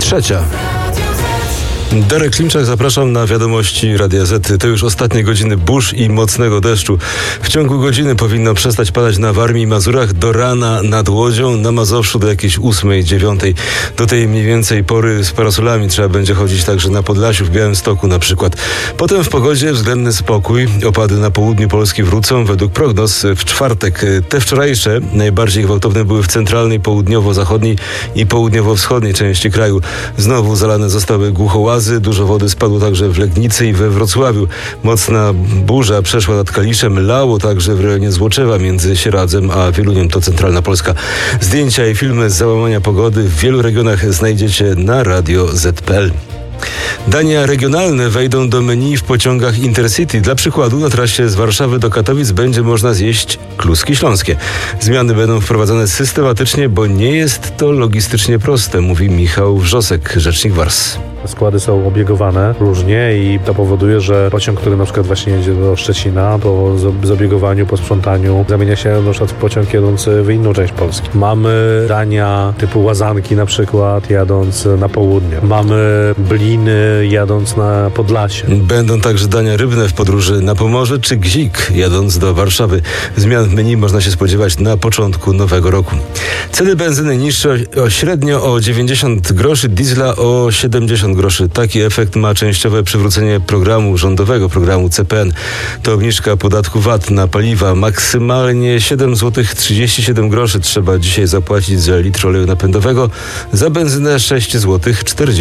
Trzecia. Darek Klimczak, zapraszam na wiadomości Radia Z. To już ostatnie godziny burz i mocnego deszczu. W ciągu godziny powinno przestać padać na Warmii i Mazurach, do rana nad Łodzią, na Mazowszu do jakiejś 8-9. Do tej mniej więcej pory z parasolami trzeba będzie chodzić także na Podlasiu, w Białymstoku na przykład. Potem w pogodzie względny spokój. Opady na południu Polski wrócą według prognoz w czwartek. Te wczorajsze najbardziej gwałtowne były w centralnej, południowo-zachodniej i południowo-wschodniej części kraju. Znowu zalane zostały Głuchołazy. Dużo wody spadło także w Legnicy i we Wrocławiu. Mocna burza przeszła nad Kaliszem, lało także w rejonie Złoczewa między Sieradzem a Wieluniem, to centralna Polska. Zdjęcia i filmy z załamania pogody w wielu regionach znajdziecie na radio.z.pl. Dania regionalne wejdą do menu w pociągach Intercity. Dla przykładu na trasie z Warszawy do Katowic będzie można zjeść kluski śląskie. Zmiany będą wprowadzane systematycznie, bo nie jest to logistycznie proste, mówi Michał Wrzosek, rzecznik WARS. Składy są obiegowane różnie i to powoduje, że pociąg, który na przykład właśnie jedzie do Szczecina, po zabiegowaniu, po sprzątaniu zamienia się na przykład w pociąg jadący w inną część Polski. Mamy dania typu łazanki na przykład jadąc na południe. Mamy bliny jadąc na Podlasie. Będą także dania rybne w podróży na Pomorze czy gzik jadąc do Warszawy. Zmian w menu można się spodziewać na początku nowego roku. Ceny benzyny niższe średnio o 90 groszy, diesla o 70 groszy. Taki efekt ma częściowe przywrócenie rządowego programu CPN. To obniżka podatku VAT na paliwa. Maksymalnie 7 zł 37 groszy trzeba dzisiaj zapłacić za litr oleju napędowego. Za benzynę 6 zł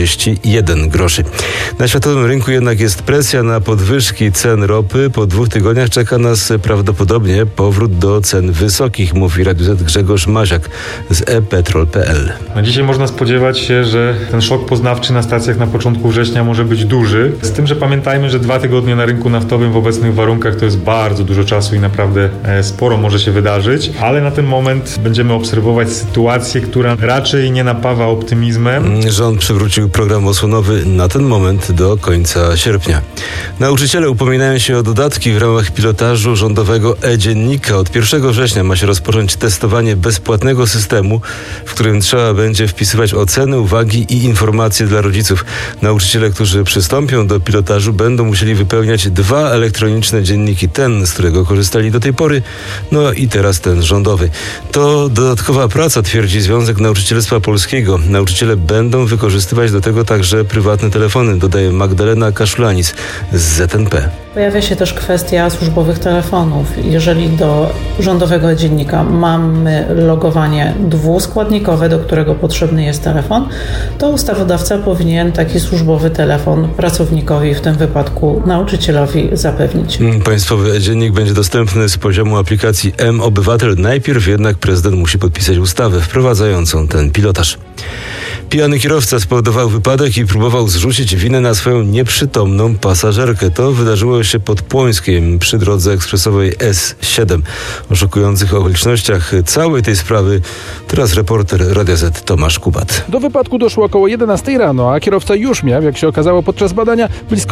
41 groszy. Na światowym rynku jednak jest presja na podwyżki cen ropy. Po 2 tygodniach czeka nas prawdopodobnie powrót do cen wysokich, mówi Radiu Z Grzegorz Maziak z ePetrol.pl. Dzisiaj można spodziewać się, że ten szok poznawczy na stacjach na początku września może być duży. Z tym, że pamiętajmy, że 2 tygodnie na rynku naftowym w obecnych warunkach to jest bardzo dużo czasu i naprawdę sporo może się wydarzyć, ale na ten moment będziemy obserwować sytuację, która raczej nie napawa optymizmem. Rząd przywrócił program osłonowy na ten moment do końca sierpnia. Nauczyciele upominają się o dodatki w ramach pilotażu rządowego e-dziennika. Od 1 września ma się rozpocząć testowanie bezpłatnego systemu, w którym trzeba będzie wpisywać oceny, uwagi i informacje dla rodziców. Nauczyciele, którzy przystąpią do pilotażu, będą musieli wypełniać 2 elektroniczne dzienniki. Ten, z którego korzystali do tej pory, no i teraz ten rządowy. To dodatkowa praca, twierdzi Związek Nauczycielstwa Polskiego. Nauczyciele będą wykorzystywać do tego także prywatne telefony, dodaje Magdalena Kaszulanis z ZNP. Pojawia się też kwestia służbowych telefonów. Jeżeli do rządowego dziennika mamy logowanie 2-składnikowe, do którego potrzebny jest telefon, to ustawodawca powinien taki służbowy telefon pracownikowi, w tym wypadku nauczycielowi, zapewnić. Państwowy e-dziennik będzie dostępny z poziomu aplikacji mObywatel. Najpierw jednak prezydent musi podpisać ustawę wprowadzającą ten pilotaż. Pijany kierowca spowodował wypadek i próbował zrzucić winę na swoją nieprzytomną pasażerkę. To wydarzyło się pod Płońskiem przy drodze ekspresowej S7. O szokujących okolicznościach całej tej sprawy teraz reporter Radia Z Tomasz Kubat. Do wypadku doszło około 11 rano, a kierowca już miał, jak się okazało podczas badania, blisko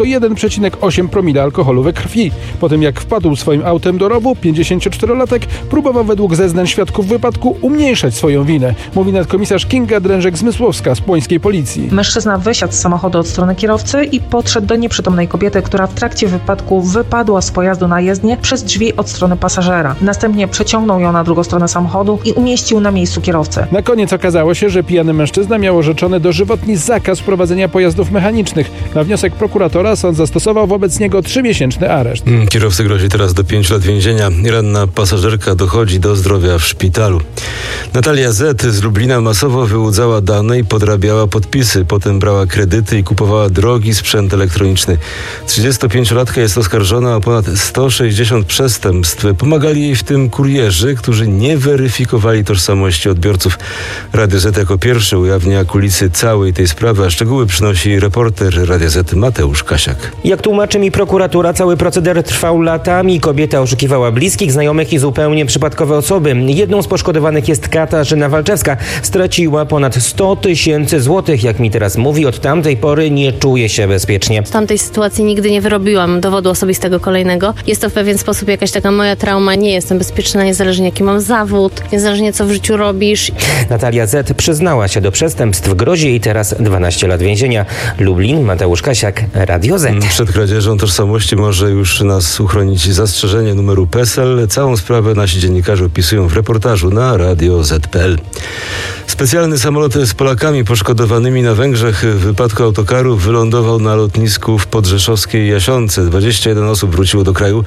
1,8 promila alkoholu we krwi. Po tym jak wpadł swoim autem do rowu, 54-latek próbował według zeznań świadków wypadku umniejszać swoją winę, mówi nadkomisarz Kinga Drężek-Zmysłowska z płońskiej policji. Mężczyzna wysiadł z samochodu od strony kierowcy i podszedł do nieprzytomnej kobiety, która w trakcie wypadku wypadła z pojazdu na jezdnię przez drzwi od strony pasażera. Następnie przeciągnął ją na drugą stronę samochodu i umieścił na miejscu kierowcy. Na koniec okazało się, że pijany mężczyzna miał orzeczony dożywotni zakaz prowadzenia pojazdów mechanicznych. Na wniosek prokuratora sąd zastosował wobec niego 3-miesięczny areszt. Kierowcy grozi teraz do 5 lat więzienia. Ranna pasażerka dochodzi do zdrowia w szpitalu. Natalia Z. z Lublina masowo wyłudzała dane i podrabiała podpisy. Potem brała kredyty i kupowała drogi sprzęt elektroniczny. 35-latka jest oskarżona o ponad 160 przestępstw. Pomagali jej w tym kurierzy, którzy nie weryfikowali tożsamości odbiorców. Radio Z jako pierwszy ujawnia kulisy całej tej sprawy, a szczegóły przynosi reporter Radia Z Mateusz Kasiak. Jak tłumaczy mi prokuratura, cały proceder trwał latami. Kobieta oszukiwała bliskich, znajomych i zupełnie przypadkowe osoby. Jedną z poszkodowanych jest Katarzyna Walczewska. Straciła ponad 100 000 złotych, jak mi teraz mówi. Od tamtej pory nie czuje się bezpiecznie. Z tamtej sytuacji nigdy nie wyrobiłam dowodu osobistego kolejnego. Jest to w pewien sposób jakaś taka moja trauma. Nie jestem bezpieczna, niezależnie jaki mam zawód, niezależnie co w życiu robisz. Natalia Z. przyznała się do przestępstw. Grozi jej teraz 12 lat więzienia. Lublin, Mateusz Kasiak, Radio Z. Przed kradzieżą tożsamości może już nas uchronić zastrzeżenie numeru PESEL. Całą sprawę nasi dziennikarze opisują w reportażu na Radio Z.pl. Specjalny samolot z Polakami poszkodowanymi na Węgrzech w wypadku autokaru wylądował na lotnisku w podrzeszowskiej Jasionce. 21 osób wróciło do kraju,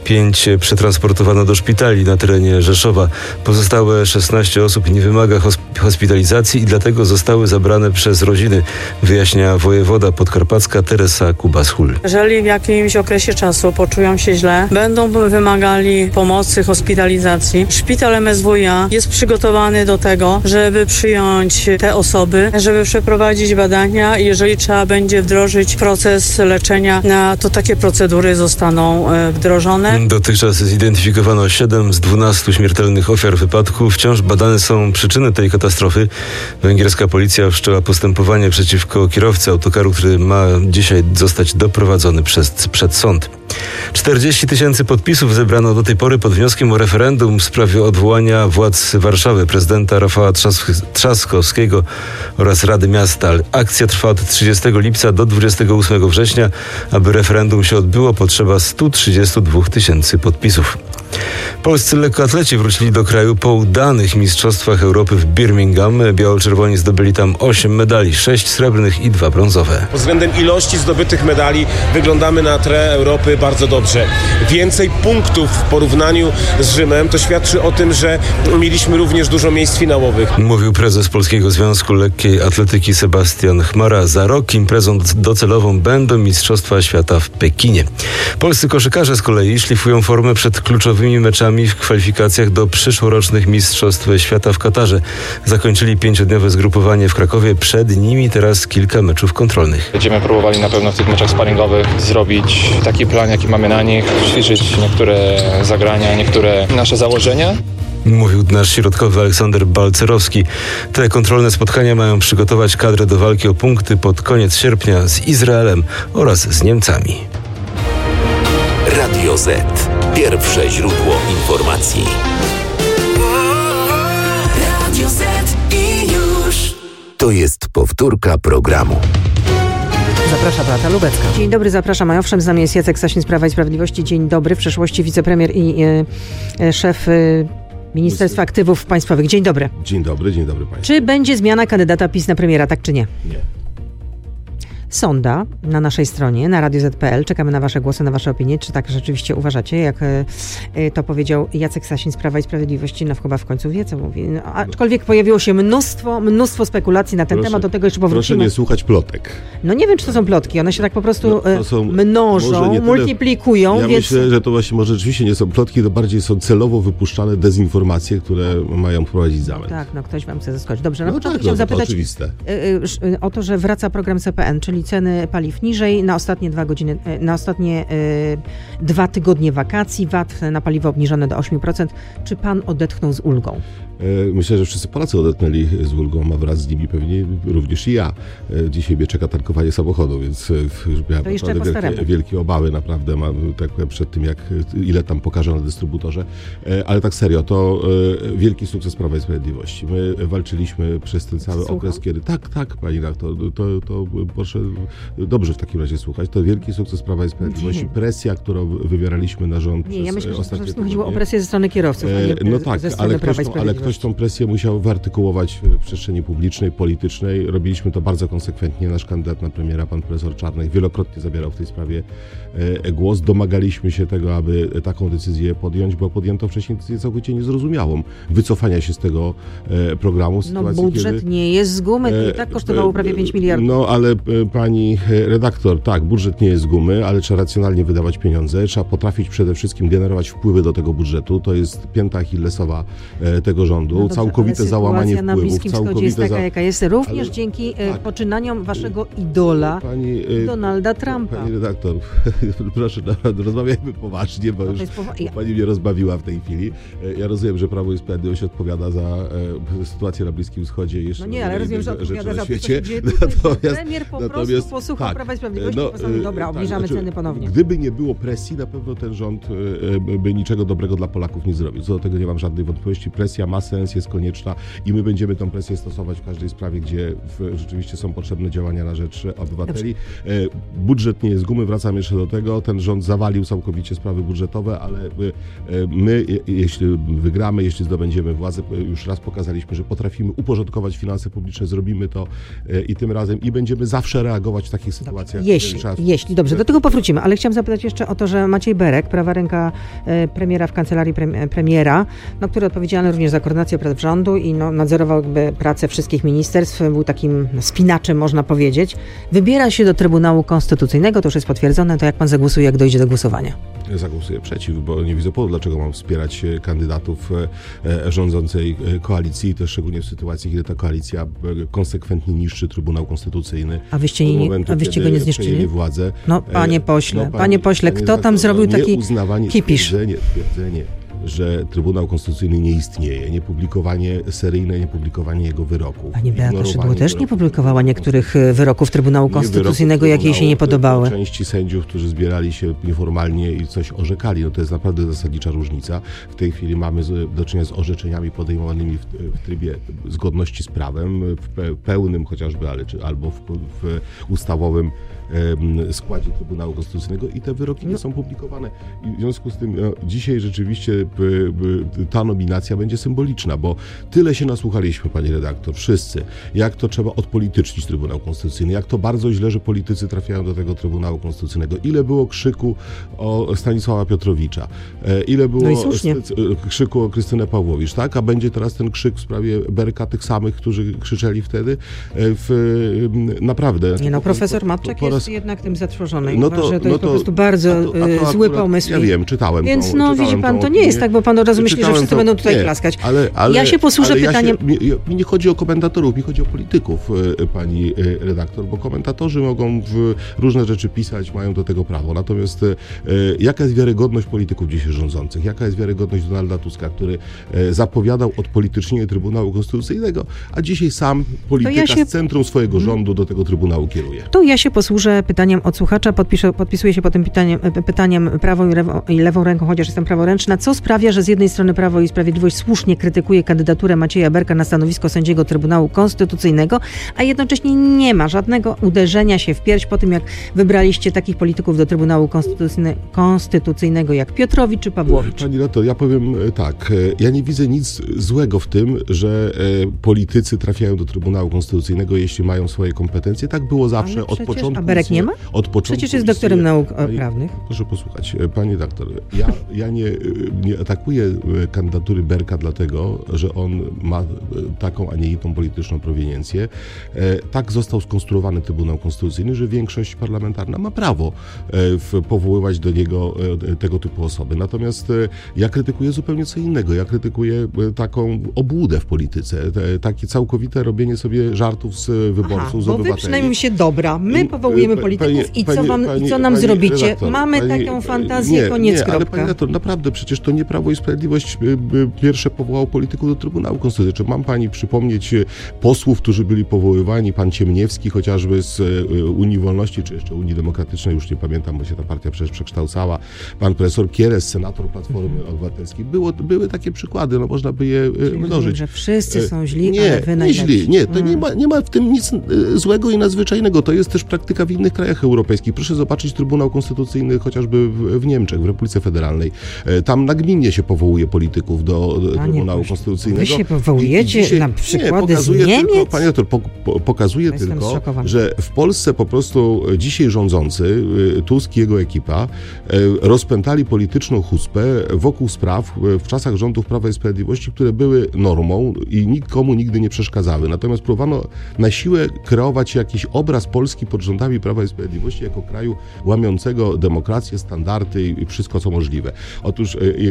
5 przetransportowano do szpitali na terenie Rzeszowa. Pozostałe 16 osób nie wymaga hospitalizacji i dlatego zostały zabrane przez rodziny, wyjaśnia wojewoda podkarpacka Teresa Kubas-Hul. Jeżeli w jakimś okresie czasu poczują się źle, będą wymagali pomocy, hospitalizacji. Szpital MSWiA jest przygotowany do tego, żeby przyjąć te osoby, żeby przeprowadzić badania i jeżeli trzeba będzie wdrożyć proces leczenia, to takie procedury zostaną wdrożone. Dotychczas zidentyfikowano 7 z 12 śmiertelnych ofiar wypadku. Wciąż badane są przyczyny tej katastrofy. Węgierska policja wszczęła postępowanie przeciwko kierowcy autokaru, który ma dzisiaj zostać doprowadzony przed sąd. 40 000 podpisów zebrano do tej pory pod wnioskiem o referendum w sprawie odwołania władz Warszawy prezydenta Rafała Trzaskowskiego oraz Rady Miasta. Akcja trwa od 30 lipca do 28 września. Aby referendum się odbyło, potrzeba 132 000 podpisów. Polscy lekkoatleci wrócili do kraju po udanych mistrzostwach Europy w Birmingham. Biało-czerwoni zdobyli tam 8 medali, 6 srebrnych i 2 brązowe. Pod względem ilości zdobytych medali wyglądamy na tle Europy bardzo dobrze. Więcej punktów w porównaniu z Rzymem to świadczy o tym, że mieliśmy również dużo miejsc finałowych. Mówił prezes Polskiego Związku Lekkiej Atletyki Sebastian Chmara. Za rok imprezą docelową będą Mistrzostwa Świata w Pekinie. Polscy koszykarze z kolei szlifują formę przed kluczowymi meczami w kwalifikacjach do przyszłorocznych Mistrzostw Świata w Katarze. Zakończyli 5-dniowe zgrupowanie w Krakowie. Przed nimi teraz kilka meczów kontrolnych. Będziemy próbowali na pewno w tych meczach sparingowych zrobić taki plan, jaki mamy na nich, ćwiczyć niektóre zagrania, niektóre nasze założenia. Mówił nasz środkowy Aleksander Balcerowski. Te kontrolne spotkania mają przygotować kadrę do walki o punkty pod koniec sierpnia z Izraelem oraz z Niemcami. Radio Z. Pierwsze źródło informacji. Radio Z i już. To jest powtórka programu. Zaprasza Beata Lubecka. Dzień dobry, zapraszam. A owszem, z nami jest Jacek Sasin z Prawa i Sprawiedliwości. Dzień dobry. W przeszłości wicepremier i szef Ministerstwa Aktywów Państwowych. Dzień dobry. Dzień dobry Państwu. Czy będzie zmiana kandydata PiS na premiera, tak czy nie? Nie. Sonda na naszej stronie, na Radio Z.pl. Czekamy na wasze głosy, na wasze opinie. Czy tak rzeczywiście uważacie, jak to powiedział Jacek Sasin z Prawa i Sprawiedliwości? No chyba w końcu wie, co mówi. No, aczkolwiek pojawiło się mnóstwo spekulacji na ten temat. Do tego jeszcze powrócimy. Proszę nie słuchać plotek. No nie wiem, czy to są plotki. One się tak po prostu mnożą, multiplikują. Ja myślę, że to właśnie może rzeczywiście nie są plotki, to bardziej są celowo wypuszczane dezinformacje, które mają wprowadzić zamęt. Tak, no ktoś wam chce zaskoczyć. Dobrze, na początku tak, chciałam zapytać o to, że wraca program CPN, czyli ceny paliw niżej na ostatnie 2 tygodnie wakacji, VAT na paliwo obniżone do 8%. Czy pan odetchnął z ulgą? Myślę, że wszyscy Polacy odetchnęli z ulgą, a wraz z nimi pewnie również i ja. Dzisiaj mnie czeka tankowanie samochodu, więc już miałem wielkie obawy naprawdę tak przed tym, ile tam pokażę na dystrybutorze. Ale tak serio, to wielki sukces Prawa i Sprawiedliwości. My walczyliśmy przez ten cały okres, kiedy... Tak, pani redaktor, to proszę dobrze w takim razie słuchać. To wielki sukces Prawa i Sprawiedliwości. Presja, którą wywieraliśmy na rząd przez myślę, ostatnie że chodziło o presję ze strony kierowców, no tak, ale ktoś tą presję musiał wyartykułować w przestrzeni publicznej, politycznej. Robiliśmy to bardzo konsekwentnie. Nasz kandydat na premiera, pan profesor Czarnek, wielokrotnie zabierał w tej sprawie głos. Domagaliśmy się tego, aby taką decyzję podjąć, bo podjęto wcześniej decyzję całkowicie niezrozumiałą wycofania się z tego programu. Budżet nie jest z gumy, i tak kosztowało prawie 5 miliardów. No ale pani redaktor, tak, budżet nie jest z gumy, ale trzeba racjonalnie wydawać pieniądze. Trzeba potrafić przede wszystkim generować wpływy do tego budżetu. To jest pięta achillesowa tego rządu. rządu, całkowite załamanie wpływów. Na Bliskim Wschodzie jest taka, jaka jest, również dzięki poczynaniom waszego idola, Donalda Trumpa. Pani redaktor, proszę, rozmawiajmy poważnie, bo już pani mnie rozbawiła w tej chwili. Ja rozumiem, że Prawo i Sprawiedliwość odpowiada za sytuację na Bliskim Wschodzie. Jeszcze ale rozumiem, że odpowiada za świecie. Premier po prostu posłuchał Prawa i Sprawiedliwości i powiedział, dobra, obniżamy ceny ponownie. Gdyby nie było presji, na pewno ten rząd by niczego dobrego dla Polaków nie zrobił. Co do tego nie mam żadnej wątpliwości. Presja ma sens, jest konieczna i my będziemy tę presję stosować w każdej sprawie, gdzie rzeczywiście są potrzebne działania na rzecz obywateli. Budżet nie jest gumy, wracam jeszcze do tego. Ten rząd zawalił całkowicie sprawy budżetowe, ale my, jeśli wygramy, jeśli zdobędziemy władzę, już raz pokazaliśmy, że potrafimy uporządkować finanse publiczne, zrobimy to i tym razem i będziemy zawsze reagować w takich sytuacjach. Jeśli, dobrze, do tego powrócimy, ale chciałam zapytać jeszcze o to, że Maciej Berek, prawa ręka premiera w kancelarii premiera, który odpowiedzialny również za koordynację prac rządu i nadzorował pracę wszystkich ministerstw, był takim spinaczem, można powiedzieć, wybiera się do Trybunału Konstytucyjnego, to już jest potwierdzone, to jak pan zagłosuje, jak dojdzie do głosowania? Ja zagłosuję przeciw, bo nie widzę powodu, dlaczego mam wspierać kandydatów rządzącej koalicji, też szczególnie w sytuacji, kiedy ta koalicja konsekwentnie niszczy Trybunał Konstytucyjny. A wyście go nie zniszczyli? Władzę. Panie pośle, kto tam zrobił taki kipisz? Twierdzenie, że Trybunał Konstytucyjny nie istnieje, seryjne niepublikowanie jego wyroków. Pani Beata Szydło też nie publikowała niektórych wyroków Trybunału Konstytucyjnego, jakie jej się nie podobały. Części sędziów, którzy zbierali się nieformalnie i coś orzekali, to jest naprawdę zasadnicza różnica. W tej chwili mamy do czynienia z orzeczeniami podejmowanymi w trybie zgodności z prawem, w pełnym chociażby, albo w ustawowym składzie Trybunału Konstytucyjnego i te wyroki nie są publikowane. I w związku z tym dzisiaj rzeczywiście ta nominacja będzie symboliczna, bo tyle się nasłuchaliśmy, pani redaktor, wszyscy, jak to trzeba odpolitycznić Trybunał Konstytucyjny, jak to bardzo źle, że politycy trafiają do tego Trybunału Konstytucyjnego. Ile było krzyku o Stanisława Piotrowicza, ile było krzyku o Krystynę Pawłowicz, tak? A będzie teraz ten krzyk w sprawie Berka, tych samych, którzy krzyczeli wtedy. Naprawdę. Profesor Matczak jest jednak tym zatrwożony. Uważa, to jest po prostu bardzo zły pomysł. Ja wiem, czytałem. Więc widzi pan, to nie jest tak, bo pan od razu myśli, że wszyscy będą tutaj klaskać. Ale ja się posłużę pytaniem. Mi nie chodzi o komentatorów, mi chodzi o polityków, pani redaktor, bo komentatorzy mogą różne rzeczy pisać, mają do tego prawo. Natomiast jaka jest wiarygodność polityków dzisiaj rządzących? Jaka jest wiarygodność Donalda Tuska, który zapowiadał odpolitycznienie Trybunału Konstytucyjnego, a dzisiaj sam polityka z centrum swojego rządu do tego Trybunału kieruje? To ja się posłużę pytaniem od słuchacza, podpisuję się pod tym pytaniem prawą i lewą ręką, chociaż jestem praworęczna. Co sprawia, że z jednej strony Prawo i Sprawiedliwość słusznie krytykuje kandydaturę Macieja Berka na stanowisko sędziego Trybunału Konstytucyjnego, a jednocześnie nie ma żadnego uderzenia się w pierś po tym, jak wybraliście takich polityków do Trybunału Konstytucyjnego jak Piotrowicz czy Pawłowicz? Pani Reto, ja powiem tak, ja nie widzę nic złego w tym, że politycy trafiają do Trybunału Konstytucyjnego, jeśli mają swoje kompetencje. Tak było zawsze od początku. A Berek nie ma? Przecież jest doktorem nauk prawnych. Proszę posłuchać, pani doktor, ja nie atakuję kandydatury Berka dlatego, że on ma taką, a nie inną polityczną proweniencję. Tak został skonstruowany Trybunał Konstytucyjny, że większość parlamentarna ma prawo powoływać do niego tego typu osoby. Natomiast ja krytykuję zupełnie co innego. Ja krytykuję taką obłudę w polityce, takie całkowite robienie sobie żartów z wyborców, z obywateli. Wy przynajmniej się dobra. My powołujemy polityków i co nam zrobicie? Redaktor, mamy taką fantazję, koniec, kropka. Ale pani redaktor, naprawdę, przecież to nie Prawo i Sprawiedliwość pierwsze powołało polityków do Trybunału Konstytucyjnego. Mam pani przypomnieć posłów, którzy byli powoływani, pan Ciemniewski chociażby z Unii Wolności, czy jeszcze Unii Demokratycznej, już nie pamiętam, bo się ta partia przecież przekształcała, pan profesor Kieres, senator Platformy Obywatelskiej. Były takie przykłady, można by je mnożyć. Że wszyscy są źli, ale wy najlepsi. Nie źli, nie, to nie ma w tym nic złego i nadzwyczajnego. To jest też praktyka w innych krajach europejskich. Proszę zobaczyć Trybunał Konstytucyjny chociażby w Niemczech, w Republice Federalnej. Tam nagminnie się powołuje polityków do Trybunału Konstytucyjnego. Wy się powołujecie na przykłady z Niemiec? Panie doktor, pokazuje tylko, że w Polsce po prostu dzisiaj rządzący, Tusk i jego ekipa, rozpętali polityczną huspę wokół spraw w czasach rządów Prawa i Sprawiedliwości, które były normą i nikomu nigdy nie przeszkadzały. Natomiast próbowano na siłę kreować jakiś obraz Polski pod rządami Prawa i Sprawiedliwości jako kraju łamiącego demokrację, standardy i wszystko, co możliwe. Otóż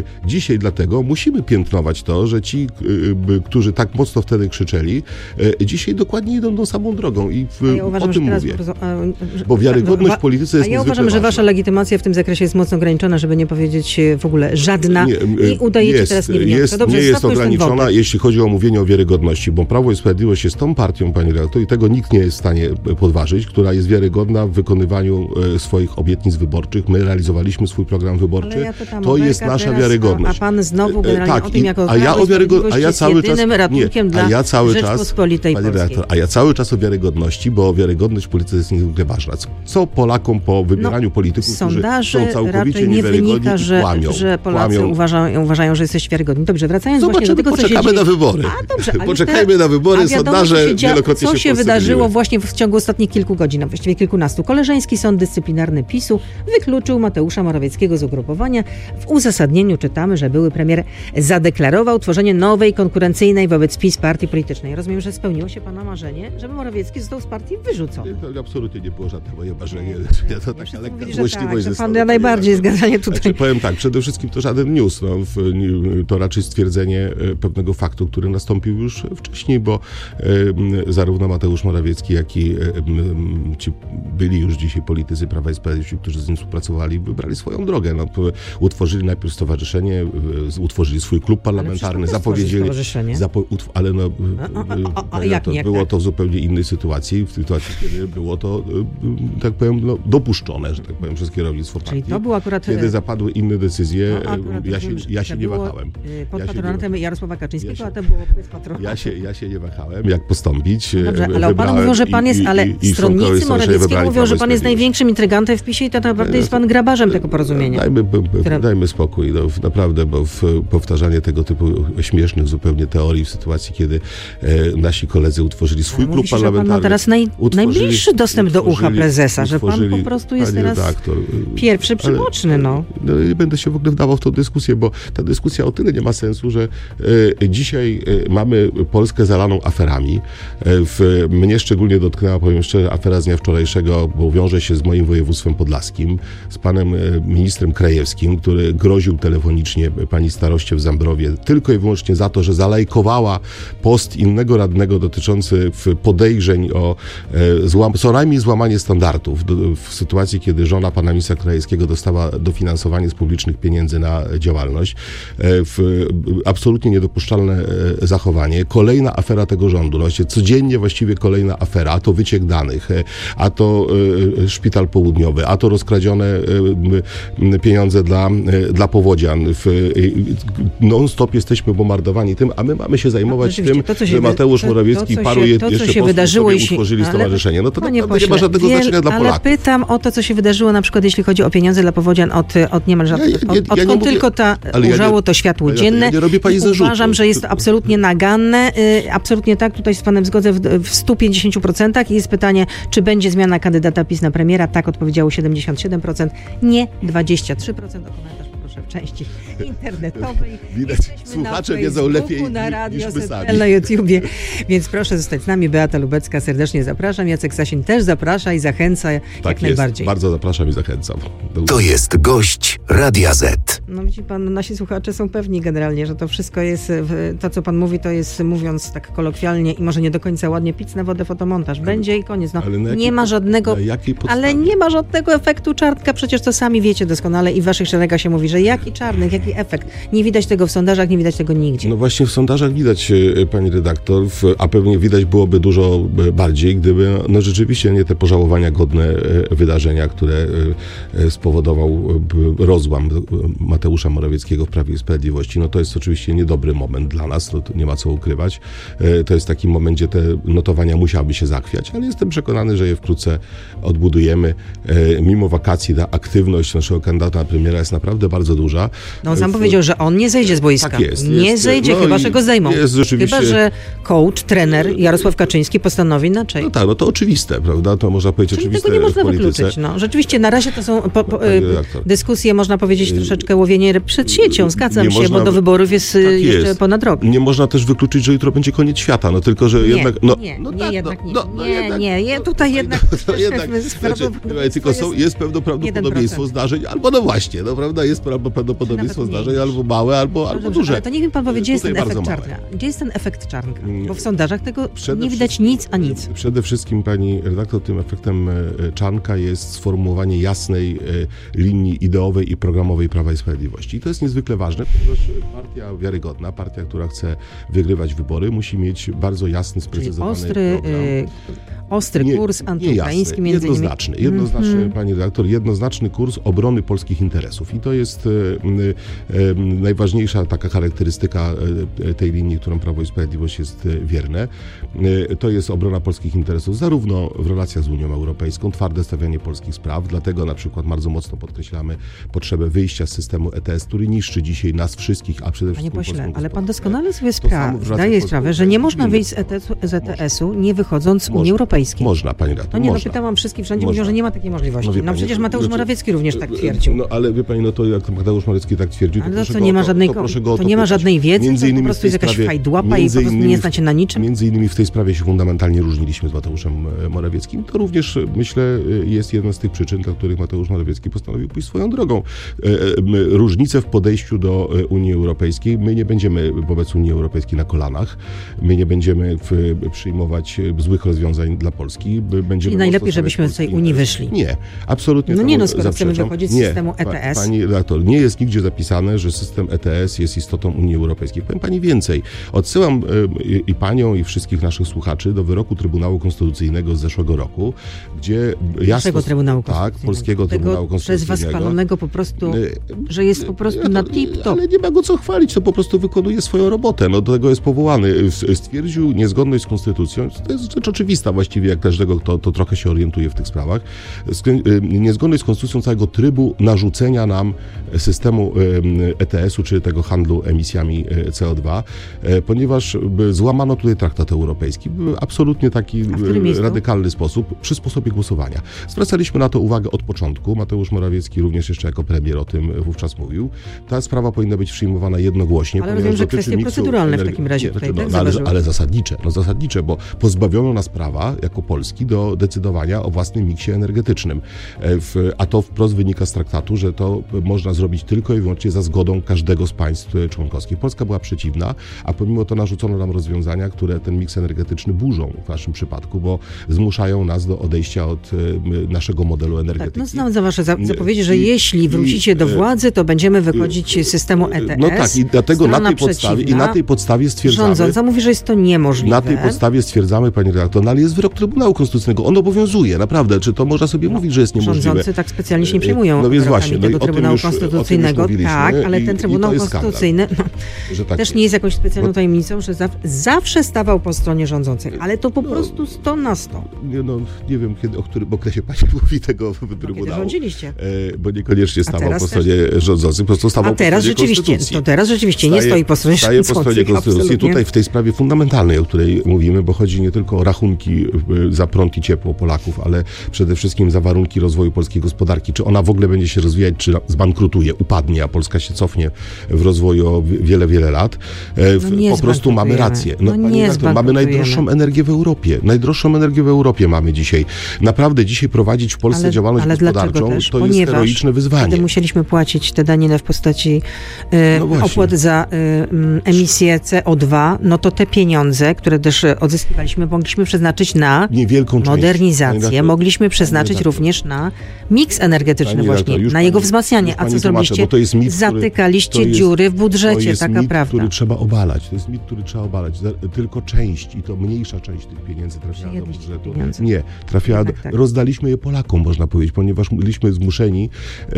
dzisiaj dlatego musimy piętnować to, że ci, którzy tak mocno wtedy krzyczeli, dzisiaj dokładnie idą tą samą drogą i o tym mówię. Bo wiarygodność w polityce jest niezwykle uważam, że wasza legitymacja w tym zakresie jest mocno ograniczona, żeby nie powiedzieć w ogóle żadna i udajecie teraz niewiniątkę. Nie jest ograniczona, jeśli chodzi o mówienie o wiarygodności, bo Prawo i Sprawiedliwość jest tą partią, pani redaktor, i tego nikt nie jest w stanie podważyć, która jest wiarygodna w wykonywaniu swoich obietnic wyborczych. My realizowaliśmy swój program wyborczy. Ja to jest nasza wiarygodność. A pan znowu generalnie o tym, jako Prawo i Sprawiedliwość jest jedynym ratunkiem dla Rzeczpospolitej Polskiej. A ja cały czas o wiarygodności, bo wiarygodność w polityce jest niezwykle ważna. Co Polakom po wybieraniu polityków, którzy są całkowicie niewiarygodni i kłamią. Że Polacy uważają, że jesteś wiarygodni. Dobrze, wracając właśnie do tego, co się dzieje. Poczekamy na wybory. Poczekajmy na wybory, sondaże wielokrotnie co się wydarzyło właśnie w ciągu ostatnich kilku godzin, a właściwie kilkunastu. Koleżeński Sąd Dyscyplinarny PiS-u wykluczył Mateusza Morawieckiego z ugrupowania. W uzasadnieniu czytamy, że były premier zadeklarował tworzenie nowej, konkurencyjnej wobec PiS partii politycznej. Rozumiem, że spełniło się pana marzenie, żeby Morawiecki został z partii wyrzucony. To absolutnie nie było żadne moje marzenie. To taka lekka złośliwość. Tak, pan najbardziej zgadzanie tutaj. Znaczy, powiem tak, przede wszystkim to żaden news. To raczej stwierdzenie pewnego faktu, który nastąpił już wcześniej, bo zarówno Mateusz Morawiecki, jak i ci byli już dzisiaj politycy Prawa i Sprawiedliwości, którzy z nim współpracowali, wybrali swoją drogę. Utworzyli najpierw stowarzyszenie, utworzyli swój klub parlamentarny, zapowiedzieli... Było to w zupełnie innej sytuacji, w sytuacji, kiedy było to, tak powiem, dopuszczone, że tak powiem, przez kierownictwo partii. Czyli to był akurat... Kiedy zapadły inne decyzje, ja się nie wahałem. Pod patronatem Jarosława Kaczyńskiego, a to było bez patronu. Ja się nie wahałem, jak postąpić. Dobrze, ale panu mówią, że pan jest, ale stronnicy Morawieckiego mówią, że pan jest największym intrygantem w PiS-ie i to naprawdę jest pan grabarzem tego porozumienia. Dajmy spokój, naprawdę, bo powtarzanie tego typu śmiesznych zupełnie teorii w sytuacji, kiedy nasi koledzy utworzyli swój klub parlamentarny. Pan ma teraz najbliższy dostęp do ucha prezesa, że pan po prostu jest teraz pierwszy przyboczny. Nie będę się w ogóle wdawał w tą dyskusję, bo ta dyskusja o tyle nie ma sensu, że dzisiaj mamy Polskę zalaną aferami. Mnie szczególnie dotknęła, powiem szczerze, afera z dnia wczorajszego, bo wiąże się z moim województwem podlaskim, z panem ministrem Krajewskim, który groził telefonicznie pani staroście w Zambrowie tylko i wyłącznie za to, że zalajkowała post innego radnego dotyczący podejrzeń o co najmniej złamanie standardów w sytuacji, kiedy żona pana ministra Krajewskiego dostała dofinansowanie z publicznych pieniędzy na działalność. Absolutnie niedopuszczalne zachowanie. Kolejna afera tego rządu. Codziennie właściwie kolejna afera. A to wyciek danych, a to szpital południowy, a to rozkradzione pieniądze dla powodzian. Non-stop jesteśmy bombardowani tym, a my mamy się zajmować tym, że Mateusz Morawiecki i paru jeszcze posłów utworzyli stowarzyszenie. To naprawdę nie ma żadnego znaczenia dla Polaków. Ale pytam o to, co się wydarzyło na przykład, jeśli chodzi o pieniądze dla powodzian od niemal żadnych. Odkąd tylko ujrzało to światło dzienne. Uważam, że jest to absolutnie naganne. Absolutnie tak, tutaj z panem zgodzę w 150% i jest pytanie, czy będzie zmiana kandydata PiS na premiera. Tak odpowiedziało 77%, nie 23%. O komentarz poproszę w części internetowej. Widać, słuchacze wiedzą lepiej niż my sami. Na YouTubie, więc proszę zostać z nami. Beata Lubecka, serdecznie zapraszam. Jacek Sasin też zaprasza i zachęca jak najbardziej. Bardzo zapraszam i zachęcam. To jest gość Radia Z. Widzi pan, nasi słuchacze są pewni generalnie, że to wszystko jest, to co pan mówi, to jest, mówiąc tak kolokwialnie i może nie do końca ładnie, pic na wodę, fotomontaż. Będzie i koniec. Nie ma żadnego, ale nie ma żadnego efektu Czarnka, przecież to sami wiecie doskonale i w waszych szeregach się mówi, że jaki Czarnek, jaki efekt. Nie widać tego w sondażach, nie widać tego nigdzie. No właśnie w sondażach widać, pani redaktor, a pewnie widać byłoby dużo bardziej, gdyby rzeczywiście nie te pożałowania godne wydarzenia, które spowodował rozłam Mateusza Morawieckiego w Prawie i Sprawiedliwości. To jest oczywiście niedobry moment dla nas, to nie ma co ukrywać. To jest taki moment, gdzie te notowania musiałyby się zachwiać, ale jestem przekonany, że je wkrótce odbudujemy. Mimo wakacji ta aktywność naszego kandydata na premiera jest naprawdę bardzo duża. On sam powiedział, że on nie zejdzie z boiska. Tak jest. Nie zejdzie, chyba że go zdejmą. Chyba że coach, trener Jarosław Kaczyński postanowi inaczej. To oczywiste, prawda? To można powiedzieć oczywiste tego nie można wykluczyć. Rzeczywiście na razie to są dyskusje, można powiedzieć, troszeczkę łowienie przed siecią. Zgadzam się, bo do wyborów jest jeszcze ponad rok. Nie można też wykluczyć, że jutro będzie koniec świata. Tylko, że jednak... Nie. Tutaj jednak... Tylko jest pewne prawdopodobieństwo zdarzeń, albo prawda, jest albo prawdopodobieństwo zdarzeń, albo małe, albo duże. Ale to niech mi pan powie, gdzie jest ten efekt czarnka? Gdzie jest ten efekt czarnka? Bo w sondażach tego nie widać nic, a nic. Przede wszystkim, pani redaktor, tym efektem czarnka jest sformułowanie jasnej linii ideowej i programowej Prawa i Sprawiedliwości. I to jest niezwykle ważne, ponieważ partia wiarygodna, partia, która chce wygrywać wybory, musi mieć bardzo jasny, sprecyzowany ostry kurs antyukraiński między innymi. Jednoznaczny, pani redaktor, jednoznaczny kurs obrony polskich interesów. I to jest najważniejsza taka charakterystyka tej linii, którą Prawo i Sprawiedliwość jest wierne. To jest obrona polskich interesów zarówno w relacjach z Unią Europejską, twarde stawianie polskich spraw, dlatego na przykład bardzo mocno podkreślamy potrzebę wyjścia z systemu ETS, który niszczy dzisiaj nas wszystkich, a przede wszystkim Panie pośle, ale pan doskonale sobie zdaje sprawę, że nie można wyjść z ETS-u nie wychodząc z Unii Europejskiej. Można, pani redaktor, można. Pytałam wszystkich, wszędzie mówią, że nie ma takiej możliwości. No przecież Mateusz Morawiecki również tak twierdził. No ale wie pani, to jak Mateusz Morawiecki tak twierdził, to nie ma żadnej wiedzy, to po prostu jest jakaś fajdłapa i po prostu nie znacie na niczym. Między innymi w tej sprawie się fundamentalnie różniliśmy z Mateuszem Morawieckim. To również, myślę, jest jedna z tych przyczyn, dla których Mateusz Morawiecki postanowił pójść swoją drogą. Różnice w podejściu do Unii Europejskiej. My nie będziemy wobec Unii Europejskiej na kolanach. My nie będziemy przyjmować złych rozwiązań dla Polski. I najlepiej, żebyśmy z tej Unii wyszli. Nie, absolutnie. Skoro chcemy wychodzić z systemu ETS. Pani redaktor, nie jest nigdzie zapisane, że system ETS jest istotą Unii Europejskiej. Powiem pani więcej. Odsyłam i panią, i wszystkich naszych słuchaczy do wyroku Trybunału Konstytucyjnego z zeszłego roku, gdzie jasno... Trybunału Polskiego Trybunału Konstytucyjnego. Przez was chwalonego po prostu, że jest po prostu na tip-top. Ale nie ma go co chwalić, to po prostu wykonuje swoją robotę. Do tego jest powołany. Stwierdził niezgodność z Konstytucją. To jest rzecz oczywista właściwie, jak każdego, kto trochę się orientuje w tych sprawach. Niezgodność z Konstytucją całego trybu narzucenia nam systemu ETS-u, czy tego handlu emisjami CO2, ponieważ złamano tutaj traktat europejski. Absolutnie taki radykalny sposób, przy sposobie głosowania. Zwracaliśmy na to uwagę od początku. Mateusz Morawiecki również jeszcze jako premier o tym wówczas mówił. Ta sprawa powinna być przyjmowana jednogłośnie. Ale rozumiem, że kwestie proceduralne w takim razie tutaj, ale zasadnicze, bo pozbawiono nas prawa jako Polski do decydowania o własnym miksie energetycznym. A to wprost wynika z traktatu, że to można zrobić tylko i wyłącznie za zgodą każdego z państw członkowskich. Polska była przeciwna, a pomimo to narzucono nam rozwiązania, które ten miks energetyczny burzą w naszym przypadku, bo zmuszają nas do odejścia od naszego modelu energetyki. Znam za wasze zapowiedzi, że jeśli wrócicie do władzy, to będziemy wychodzić z systemu ETS. I dlatego na tej podstawie stwierdzamy... Rządząca mówi, że jest to niemożliwe. Na tej podstawie stwierdzamy, pani redaktor, ale jest wyrok Trybunału Konstytucyjnego. On obowiązuje, naprawdę. Czy to można sobie mówić, że jest niemożliwe? Rządzący tak specjalnie się nie przejmują tego Trybunału Konstytucyjnego. Tak, ale ten Trybunał Konstytucyjny też nie jest jakąś specjalną tajemnicą, że zawsze stawał po stronie rządzącej, ale to po prostu 100 na 100. Nie wiem, o którym okresie pani mówi tego Trybunału. Kiedy rządziliście. Bo niekoniecznie stawał po stronie rządzących, po prostu stawał po stronie Konstytucji. To teraz rzeczywiście nie stoi po stronie rządzących. Staje po stronie Konstytucji. Tutaj w tej sprawie fundamentalnej, o której mówimy, bo chodzi nie tylko o rachunki za prąd i ciepło Polaków, ale przede wszystkim za warunki rozwoju polskiej gospodarki. Czy ona w ogóle będzie się rozwijać, czy zbankrutuje, upadnie, a Polska się cofnie w rozwoju o wiele, wiele lat. Po prostu mamy rację. Mamy najdroższą energię w Europie. Najdroższą energię w Europie mamy dzisiaj. Naprawdę dzisiaj prowadzić w Polsce działalność gospodarczą to jest heroiczne wyzwanie. Kiedy musieliśmy płacić te daniny w postaci opłat za emisję CO2, no to te pieniądze, które też odzyskiwaliśmy, mogliśmy przeznaczyć na modernizację, mogliśmy przeznaczyć również na miks energetyczny właśnie, na jego wzmacnianie. A co zrobiliście? Zatykaliście dziury w budżecie, taka prawda. Który trzeba obalać. To jest mit, który trzeba obalać. Tylko część, i to mniejsza część tych pieniędzy trafiała do budżetu. Nie, trafiała rozdaliśmy je Polakom, można powiedzieć, ponieważ byliśmy zmuszeni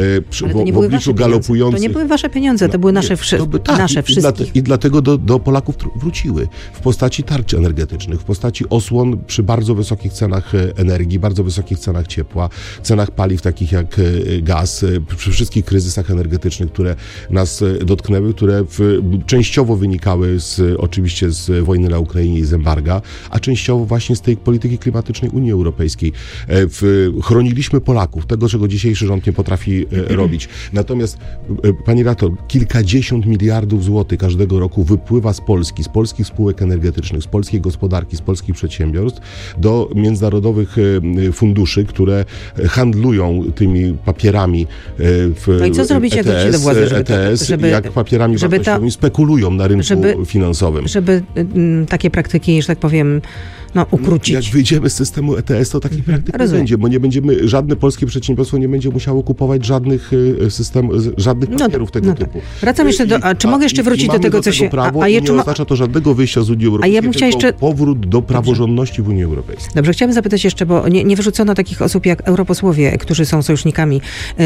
w obliczu galopujących... To nie były wasze pieniądze, to były nasze wszystkich. I dlatego do Polaków wróciły w postaci tarczy energetycznych, w postaci osłon przy bardzo wysokich cenach energii, bardzo wysokich cenach ciepła, cenach paliw takich jak gaz, przy wszystkich kryzysach energetycznych, które nas dotknęły, które częściowo wynikały oczywiście z wojny na Ukrainie i z embarga, a częściowo właśnie z tej polityki klimatycznej Unii Europejskiej. Chroniliśmy Polaków, tego, czego dzisiejszy rząd nie potrafi robić. Natomiast, pani redaktor, kilkadziesiąt miliardów złotych każdego roku wypływa z Polski, z polskich spółek energetycznych, z polskiej gospodarki, z polskich przedsiębiorstw do międzynarodowych funduszy, które handlują tymi papierami w No i co zrobić, jak dojdzie do władzy, jak papierami wartościowymi spekulują na rynku finansowym. Żeby takie praktyki, że tak powiem, ukrócić. Jak wyjdziemy z systemu ETS, to takich praktyk nie będzie, bo żadne polskie przedsiębiorstwo nie będzie musiało kupować żadnych papierów tego typu. Wracam jeszcze czy mogę jeszcze wrócić do tego, co się... nie oznacza to żadnego wyjścia z Unii Europejskiej, tylko powrót do praworządności w Unii Europejskiej. Dobrze, chciałabym zapytać jeszcze, bo nie wyrzucono takich osób jak europosłowie, którzy są sojusznikami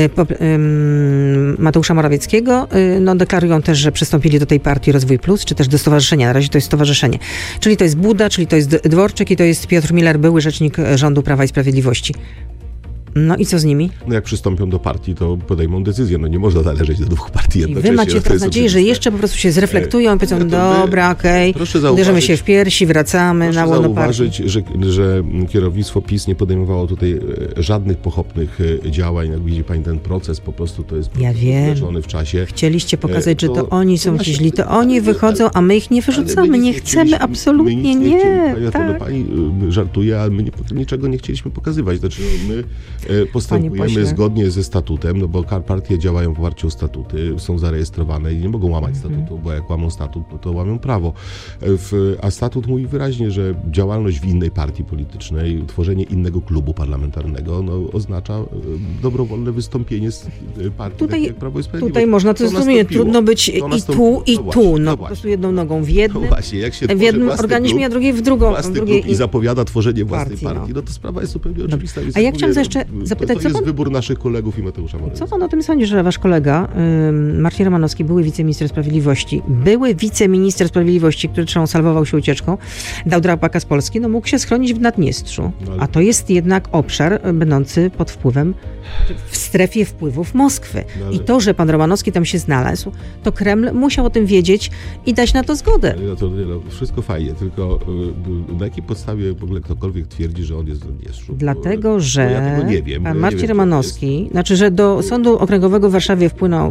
Mateusza Morawieckiego. Deklarują też, że przystąpili do tej partii Rozwój Plus, czy też do stowarzyszenia. Na razie to jest stowarzyszenie. Czyli to jest Buda, czyli to jest Dworczyk i to jest Piotr Miller, były rzecznik rządu Prawa i Sprawiedliwości. No i co z nimi? Jak przystąpią do partii, to podejmą decyzję. Nie można należeć do dwóch partii jednocześnie. I wy macie teraz nadzieję, że jeszcze po prostu się zreflektują, powiedzą, dobra, okej, uderzymy się w piersi, wracamy na łono partii. Proszę zauważyć, że kierownictwo PiS nie podejmowało tutaj żadnych pochopnych działań. Jak widzi pani, ten proces po prostu to jest uderzony w czasie. Chcieliście pokazać, że to oni są ci źli, to oni wychodzą, a my ich nie wyrzucamy. Nie chcemy, absolutnie nie. Pani żartuje, ale my niczego nie chcieliśmy pokazywać. Znaczy, my postępujemy zgodnie ze statutem, bo partie działają w oparciu o statuty, są zarejestrowane i nie mogą łamać statutu, bo jak łamią statut, to łamią prawo. A statut mówi wyraźnie, że działalność w innej partii politycznej, tworzenie innego klubu parlamentarnego oznacza dobrowolne wystąpienie z partii jak Prawo i Sprawiedliwość. Tutaj można to zrozumieć. Trudno być i tu. Po prostu jedną nogą w jednym, w jednym organizmie, a drugiej w drugą. I zapowiada tworzenie własnej partii. To sprawa jest zupełnie oczywista. A ja chciałam jeszcze zapytać, to jest wybór naszych kolegów i Mateusza Morawieckiego. Co pan o tym sądzi, że wasz kolega Marcin Romanowski, były wiceminister sprawiedliwości, który salwował się ucieczką, dał drapaka z Polski, mógł się schronić w Naddniestrzu. A to jest jednak obszar będący pod wpływem, w strefie wpływów Moskwy. I to, że pan Romanowski tam się znalazł, to Kreml musiał o tym wiedzieć i dać na to zgodę. Wszystko fajnie, tylko na jakiej podstawie w ogóle ktokolwiek twierdzi, że on jest w Naddniestrzu? Dlatego, że ja tego nie wiem. Pan Marcin Romanowski, że do Sądu Okręgowego w Warszawie wpłynął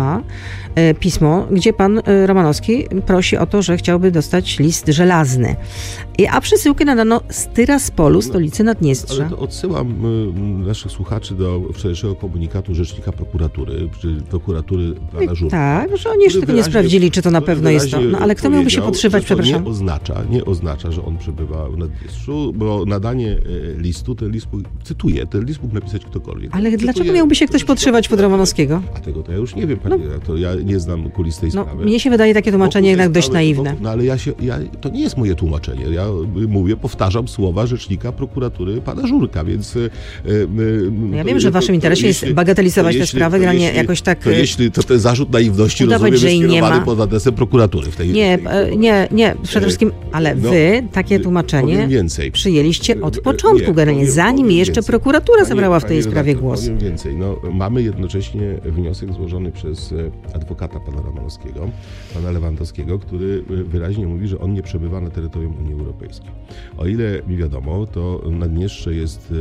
pismo, gdzie pan Romanowski prosi o to, że chciałby dostać list żelazny. A przesyłkę nadano z Tyraspolu, stolicy Naddniestrza. Ale to odsyłam naszych słuchaczy do wczorajszego komunikatu rzecznika prokuratury pana Żurka. Tak, że oni jeszcze tego nie sprawdzili, czy to na pewno jest to. Ale kto miałby się podszywać, przepraszam? Nie oznacza, że on przebywa w Naddniestrzu, bo nadanie listu, ten list mógł napisać ktokolwiek. Ale dlaczego miałby się ktoś podszywać pod Romanowskiego? A tego to ja już nie wiem, pani redaktor. Ja nie znam kulis tej sprawy. Mnie się wydaje takie tłumaczenie jednak dość naiwne. Ale to nie jest moje tłumaczenie. Ja powtarzam słowa rzecznika prokuratury pana Żurka, więc... Ja wiem, że w waszym interesie jest bagatelizować tę sprawę, granie jakoś tak... To ten zarzut naiwności, rozumiem, jest skierowany pod adresem prokuratury w tej Nie, przede wszystkim, ale wy takie tłumaczenie przyjęliście od początku, zanim jeszcze prokuratura zabrała w tej sprawie głos. Powiem więcej. Mamy jednocześnie wniosek złożony przez adwokata pana Romanowskiego, pana Lewandowskiego, który wyraźnie mówi, że on nie przebywa na terytorium Unii Europejskiej. O ile mi wiadomo, to Naddniestrze jest